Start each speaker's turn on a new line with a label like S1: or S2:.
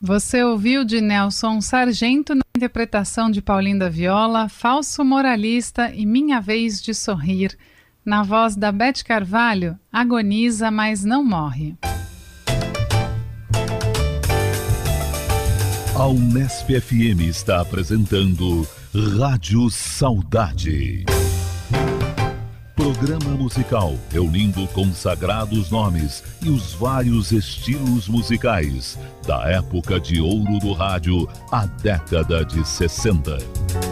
S1: Você ouviu de Nelson Sargento na interpretação de Paulinho da Viola, Falso Moralista e Minha Vez de Sorrir. Na voz da Beth Carvalho, Agoniza, mas não morre.
S2: A Unesp FM está apresentando Rádio Saudade. Programa musical reunindo consagrados nomes e os vários estilos musicais da época de ouro do rádio, a década de 60.